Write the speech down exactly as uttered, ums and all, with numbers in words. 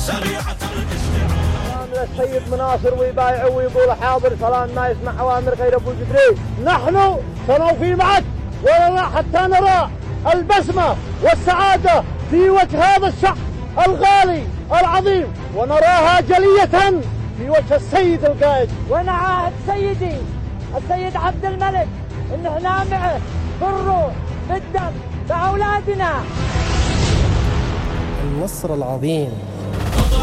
السيد مناصر ويبايع ويقول حاضر فلان ما يسمع أوامر غير أبو جبريل. نحن سنوفي معك ولنا حتى نرى البسمة والسعادة في وجه هذا الشعب الغالي العظيم، ونراها جلية في وجه السيد القائد. وأنا عاهد سيدي السيد عبد الملك إن احنا معه بالروح بالدم بأولادنا. النصر العظيم